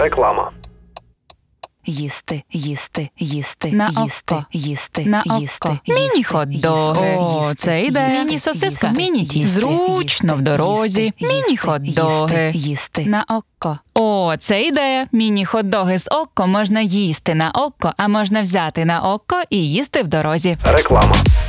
Реклама. Їсти, їсти, їсти, На їсти, око. їсти, На їсти, око. їсти, Міні-хот-доги. їсти, О, це йде. їсти, Міні-сосиска. їсти, Міні-тісто. їсти, Зручно в дорозі. їсти, Міні-хот-доги. їсти. На око. О, це ідея. Міні-хот-доги з око можна їсти на око, а можна взяти на око і їсти в дорозі. Реклама.